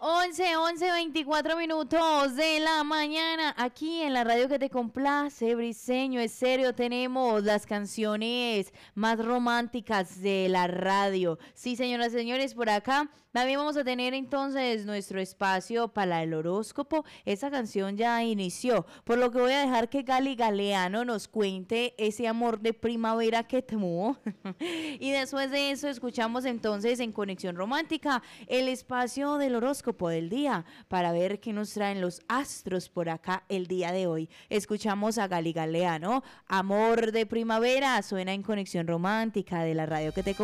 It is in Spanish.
11:24 minutos de la mañana, aquí en la radio que te complace, Briseño Estéreo. Tenemos las canciones más románticas de la radio. Sí, señoras y señores, por acá también vamos a tener entonces nuestro espacio para el horóscopo. Esa canción ya inició, por lo que voy a dejar que Gali Galeano nos cuente ese amor de primavera que tuvo. Y después de eso escuchamos entonces en Conexión Romántica el espacio del horóscopo del día para ver qué nos traen los astros por acá el día de hoy. Escuchamos a Gali Galeano, Amor de Primavera, suena en Conexión Romántica de la radio que te